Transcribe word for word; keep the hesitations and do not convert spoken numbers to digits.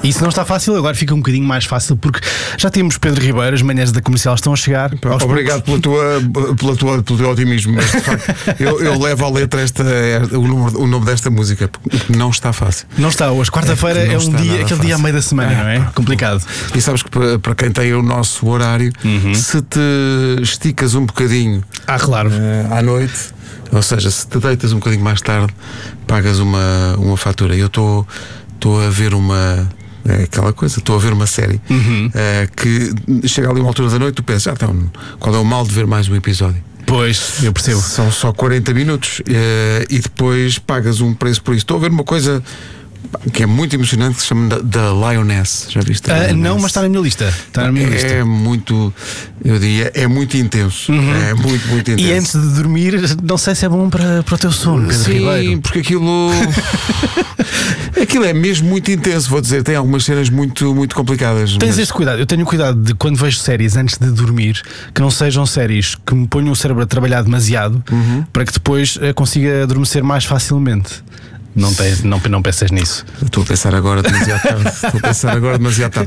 Isso não está fácil, agora fica um bocadinho mais fácil porque já temos Pedro Ribeiro, as manhãs da Comercial estão a chegar. Obrigado pela tua, pela tua, pelo teu otimismo, mas de facto eu, eu levo à letra esta, o, número, o nome desta música, porque não está fácil. Não está, hoje, quarta-feira é, é um dia, aquele fácil. Dia a meio da semana, é, não é? Complicado. E sabes que para, para quem tem o nosso horário, uhum. se te esticas um bocadinho ah, claro. uh, à noite, ou seja, se te deitas um bocadinho mais tarde, pagas uma, uma fatura. Eu estou a ver uma. É aquela coisa, estou a ver uma série uhum. uh, que chega ali uma altura da noite, tu pensas, ah, então, qual é o mal de ver mais um episódio? Pois, eu percebo. São só quarenta minutos uh, e depois pagas um preço por isso. Estou a ver uma coisa que é muito emocionante, que se chama The Lioness. Já viste? Uh, não, mas está na minha lista. Está na minha é, lista. É muito, eu diria, é muito intenso. Uhum. É muito, muito intenso. E antes de dormir, não sei se é bom para, para o teu sono, Pedro Sim, Ribeiro. porque aquilo. Aquilo é mesmo muito intenso, vou dizer. Tem algumas cenas muito, muito complicadas. Tens mas... este cuidado. Eu tenho cuidado de quando vejo séries antes de dormir, que não sejam séries que me ponham o cérebro a trabalhar demasiado, uhum. para que depois uh, consiga adormecer mais facilmente. Não, tens, não, não pensas nisso. Estou a pensar agora demasiado tarde. Estou a pensar agora demasiado tarde.